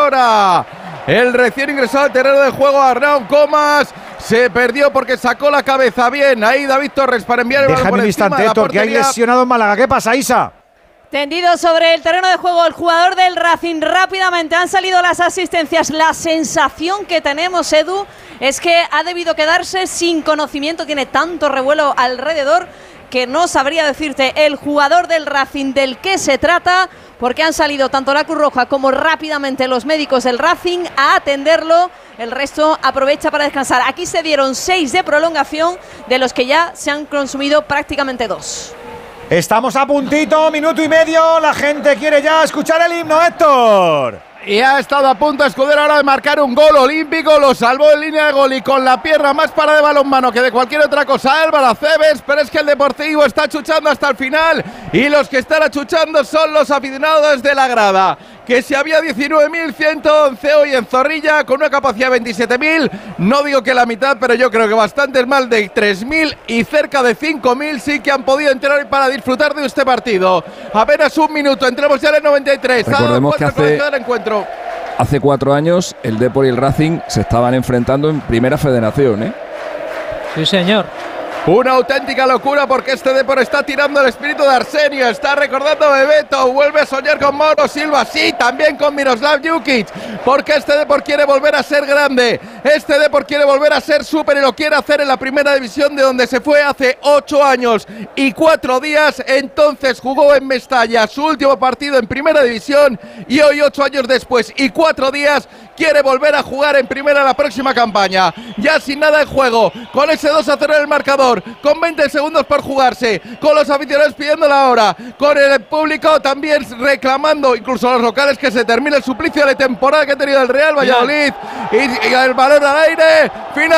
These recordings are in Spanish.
ahora el recién ingresado al terreno de juego, Arnau Comas. Se perdió porque sacó la cabeza bien. Ahí David Torres para enviar el balón por encima de la portería. Que hay lesionado en Málaga. ¿Qué pasa, Isa? Tendido sobre el terreno de juego el jugador del Racing. Rápidamente han salido las asistencias. La sensación que tenemos, Edu, es que ha debido quedarse sin conocimiento. Tiene tanto revuelo alrededor que no sabría decirte el jugador del Racing del que se trata, porque han salido tanto la Cruz Roja como rápidamente los médicos del Racing a atenderlo. El resto aprovecha para descansar. Aquí se dieron 6 de prolongación, de los que ya se han consumido prácticamente 2. Estamos a puntito, minuto y medio. La gente quiere ya escuchar el himno, Héctor. Y ha estado a punto Escudero ahora de marcar un gol olímpico. Lo salvó en línea de gol y con la pierna más para de balonmano que de cualquier otra cosa Álvaro Aceves. Pero es que el Deportivo está achuchando hasta el final. Y los que están achuchando son los aficionados de la grada. Que si había 19.111 hoy en Zorrilla, con una capacidad de 27.000, no digo que la mitad, pero yo creo que bastantes más de 3.000 y cerca de 5.000 sí que han podido entrar hoy para disfrutar de este partido. Apenas un minuto, entremos ya en el 93. Recordemos que hace 4 años el Depor y el Racing se estaban enfrentando en Primera Federación, ¿eh? Sí, señor. Una auténtica locura porque este Depor está tirando el espíritu de Arsenio, está recordando a Bebeto, vuelve a soñar con Mauro Silva, sí, también con Miroslav Jukic, porque este Depor quiere volver a ser grande, este Depor quiere volver a ser súper y lo quiere hacer en la primera división de donde se fue hace 8 años y 4 días, entonces jugó en Mestalla su último partido en primera división y hoy 8 años después y 4 días quiere volver a jugar en primera la próxima campaña, ya sin nada en juego, con ese 2-0 en el marcador, con 20 segundos por jugarse, con los aficionados pidiendo la hora, con el público también reclamando, incluso los locales, que se termine el suplicio de temporada que ha tenido el Real Valladolid, y el balón al aire,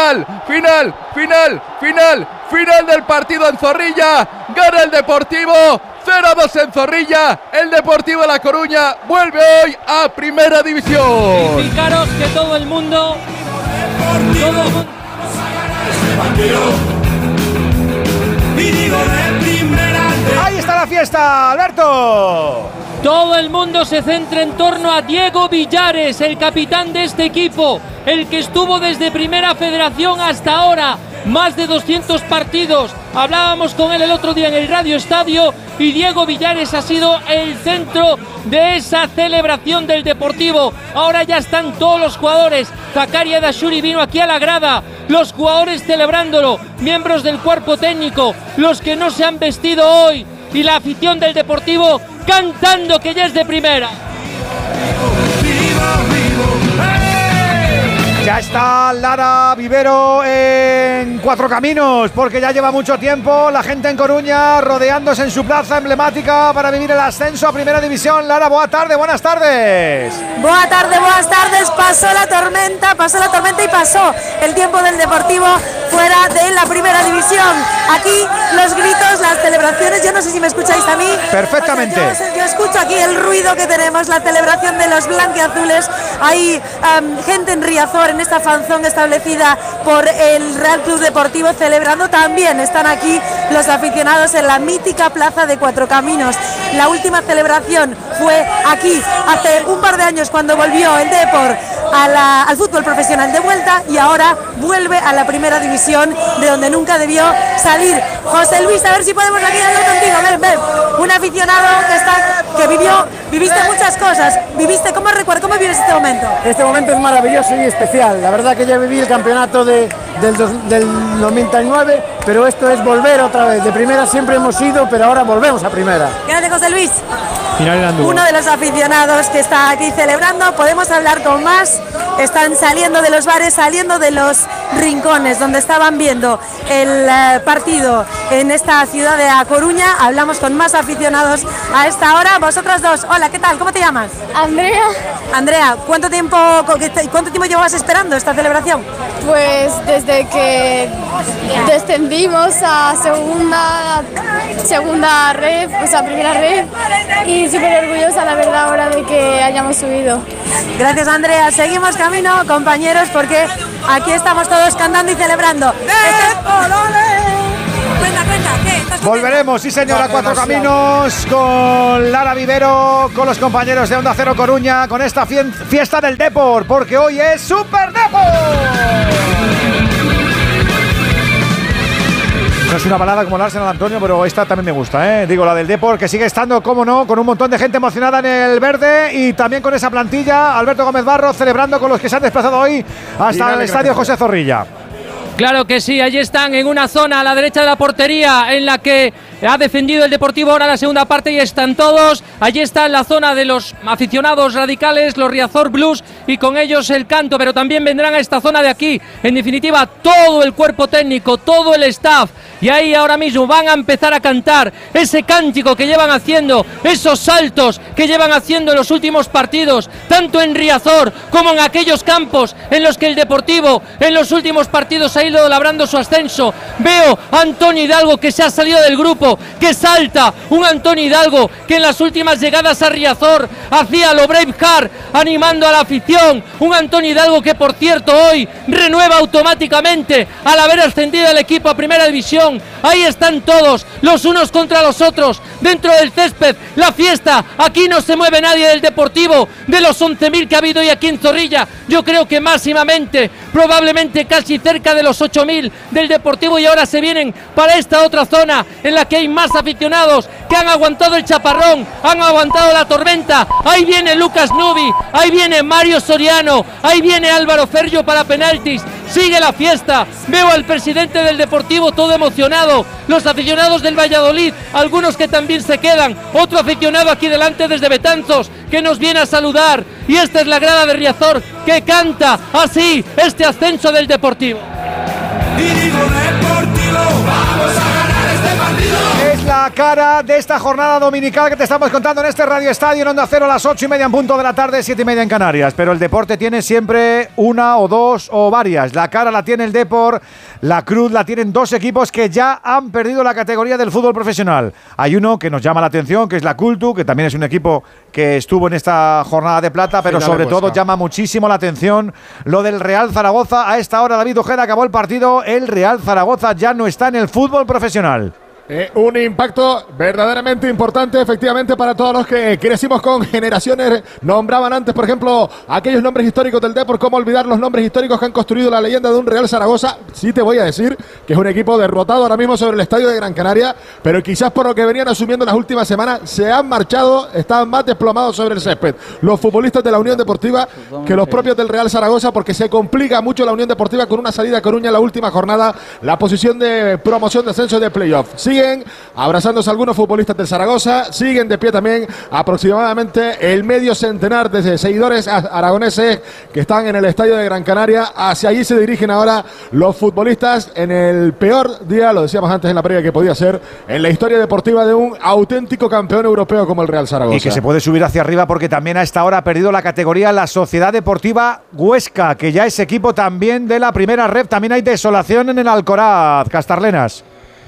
final del partido en Zorrilla, gana el Deportivo, 0-2 en Zorrilla, el Deportivo de La Coruña vuelve hoy a Primera División. Y fijaros que todo el mundo Ahí está la fiesta, Alberto. Todo el mundo se centra en torno a Diego Villares, el capitán de este equipo, el que estuvo desde Primera Federación hasta ahora, más de 200 partidos. Hablábamos con él el otro día en el Radio Estadio y Diego Villares ha sido el centro de esa celebración del Deportivo. Ahora ya están todos los jugadores. Zakaria Dashuri vino aquí a la grada, los jugadores celebrándolo, miembros del cuerpo técnico, los que no se han vestido hoy y la afición del Deportivo cantando que ya es de primera. Ya está Lara Vivero en Cuatro Caminos, porque ya lleva mucho tiempo la gente en Coruña rodeándose en su plaza emblemática para vivir el ascenso a Primera División. Lara, buenas tardes. Buenas tardes. Pasó la tormenta y pasó el tiempo del Deportivo fuera de la Primera División. Aquí los gritos, las celebraciones, yo no sé si me escucháis a mí. Perfectamente. O sea, yo escucho aquí el ruido que tenemos, la celebración de los blanquiazules. Hay gente en Riazor, en esta fanzón establecida por el Real Club Deportivo, celebrando. También están aquí los aficionados en la mítica plaza de Cuatro Caminos. La última celebración fue aquí hace un par de años, cuando volvió el Depor al fútbol profesional de vuelta, y ahora vuelve a la Primera División, de donde nunca debió salir. José Luis, a ver si podemos aquí hablar contigo. Ven. Un aficionado viviste muchas cosas. ¿Cómo vives este momento? Este momento es maravilloso y especial. La verdad que ya viví el campeonato del 99, pero esto es volver otra vez. De primera siempre hemos ido, pero ahora volvemos a primera. Gracias, José Luis. Uno de los aficionados que está aquí celebrando. Podemos hablar con más. Están saliendo de los bares, saliendo de los rincones donde estaban viendo el partido en esta ciudad de A Coruña. Hablamos con más aficionados a esta hora. Vosotras dos, hola, ¿qué tal? ¿Cómo te llamas? Andrea, ¿cuánto tiempo llevabas esperando esta celebración? Pues desde que descendimos a segunda red, o sea, primera red, y súper orgullosa, la verdad, ahora de que hayamos subido. Gracias, Andrea. Seguimos camino, compañeros, porque aquí estamos todos cantando y celebrando. Cuenta, ¿qué? ¿Estás Volveremos, sí señor, a Cuatro Caminos con Lara Vivero, con los compañeros de Onda Cero Coruña, con esta fiesta del Depor, porque hoy es Super Depor. No es una balada como el Arsenal, Antonio, pero esta también me gusta, Digo, la del Depor, que sigue estando, cómo no, con un montón de gente emocionada en el verde y también con esa plantilla. Alberto Gómez Barro celebrando con los que se han desplazado hoy hasta el estadio José Zorrilla. Claro que sí, allí están en una zona a la derecha de la portería en la que ha defendido el Deportivo ahora la segunda parte y están todos. Allí está en la zona de los aficionados radicales, los Riazor Blues, y con ellos el canto, pero también vendrán a esta zona de aquí. En definitiva, todo el cuerpo técnico, todo el staff, y ahí ahora mismo van a empezar a cantar ese cántico que llevan haciendo, esos saltos que llevan haciendo en los últimos partidos, tanto en Riazor como en aquellos campos en los que el Deportivo en los últimos partidos ha ido labrando su ascenso. Veo a Antonio Hidalgo, que se ha salido del grupo, que salta, un Antonio Hidalgo que en las últimas llegadas a Riazor hacía lo Braveheart animando a la afición, un Antonio Hidalgo que por cierto hoy renueva automáticamente al haber ascendido el equipo a Primera División. Ahí están todos, los unos contra los otros, dentro del césped, la fiesta, aquí no se mueve nadie del Deportivo, de los 11.000 que ha habido hoy aquí en Zorrilla, yo creo que máximamente, probablemente casi cerca de los 8.000 del Deportivo, y ahora se vienen para esta otra zona en la que hay más aficionados que han aguantado el chaparrón, han aguantado la tormenta. Ahí viene Lucas Nubi, ahí viene Mario Soriano, ahí viene Álvaro Ferrio para penaltis. Sigue la fiesta, veo al presidente del Deportivo todo emocionado, los aficionados del Valladolid, algunos que también se quedan, otro aficionado aquí delante desde Betanzos que nos viene a saludar, y esta es la grada de Riazor que canta así este ascenso del Deportivo. Y digo Deportivo, vamos a ganar este partido. Es la cara de esta jornada dominical que te estamos contando en este Radio Estadio en Onda Cero a las 8:30 en punto de la tarde, 7:30 en Canarias. Pero el deporte tiene siempre una o dos o varias. La cara la tiene el Depor, la cruz la tienen dos equipos que ya han perdido la categoría del fútbol profesional. Hay uno que nos llama la atención, que es la Cultu, que también es un equipo que estuvo en esta jornada de plata, pero sobre todo llama muchísimo la atención lo del Real Zaragoza. A esta hora, David Ojeda, acabó el partido. El Real Zaragoza ya no está en el fútbol profesional. Un impacto verdaderamente importante, efectivamente, para todos los que crecimos con generaciones. Nombraban antes, por ejemplo, aquellos nombres históricos del Depor. ¿Cómo olvidar los nombres históricos que han construido la leyenda de un Real Zaragoza? Sí te voy a decir que es un equipo derrotado ahora mismo sobre el estadio de Gran Canaria, pero quizás por lo que venían asumiendo las últimas semanas, se han marchado, estaban más desplomados sobre el césped los futbolistas de la Unión Deportiva que los propios del Real Zaragoza, porque se complica mucho la Unión Deportiva con una salida a Coruña en la última jornada, la posición de promoción de ascenso de playoff. Siguen abrazándose algunos futbolistas del Zaragoza, siguen de pie también aproximadamente el medio centenar de seguidores aragoneses que están en el estadio de Gran Canaria. Hacia allí se dirigen ahora los futbolistas en el peor día, lo decíamos antes en la previa, que podía ser en la historia deportiva de un auténtico campeón europeo como el Real Zaragoza. Y que se puede subir hacia arriba porque también a esta hora ha perdido la categoría la Sociedad Deportiva Huesca, que ya es equipo también de la primera ref. También hay desolación en el Alcoraz, Castarlenas.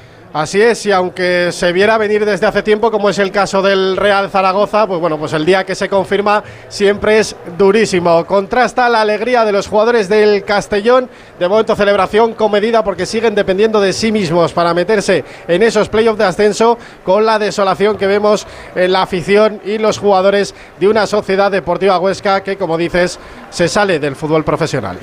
Así es, y aunque se viera venir desde hace tiempo, como es el caso del Real Zaragoza, pues bueno, pues el día que se confirma siempre es durísimo. Contrasta la alegría de los jugadores del Castellón, de momento celebración comedida porque siguen dependiendo de sí mismos para meterse en esos playoffs de ascenso, con la desolación que vemos en la afición y los jugadores de una Sociedad Deportiva Huesca que, como dices, se sale del fútbol profesional.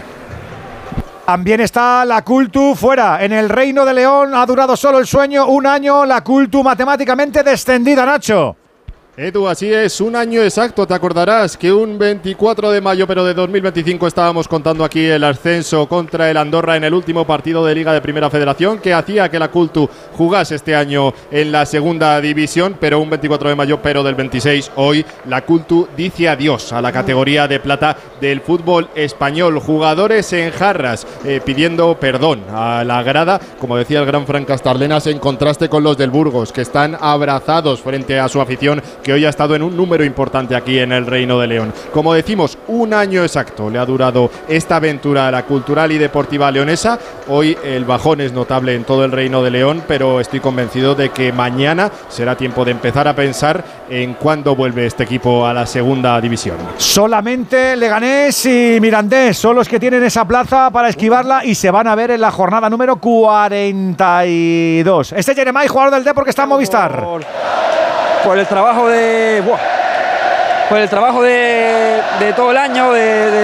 También está la Cultu fuera. En el Reino de León ha durado solo el sueño un año. La Cultu matemáticamente descendida, Nacho. Edu, así es, un año exacto. Te acordarás que un 24 de mayo, pero de 2025, estábamos contando aquí el ascenso contra el Andorra en el último partido de Liga de Primera Federación, que hacía que la Cultu jugase este año en la segunda división, pero un 24 de mayo, pero del 26, hoy la Cultu dice adiós a la categoría de plata del fútbol español. Jugadores en jarras, pidiendo perdón a la grada, como decía el gran Fran Castarlenas, en contraste con los del Burgos, que están abrazados frente a su afición, que hoy ha estado en un número importante aquí en el Reino de León. Como decimos, un año exacto le ha durado esta aventura a la cultural y deportiva leonesa. Hoy el bajón es notable en todo el Reino de León, pero estoy convencido de que mañana será tiempo de empezar a pensar en cuándo vuelve este equipo a la segunda división. Solamente Leganés y Mirandés son los que tienen esa plaza para esquivarla y se van a ver en la jornada número 42. Este es Jeremai, jugador del Depor, que está en Movistar. Por el trabajo de todo el año, de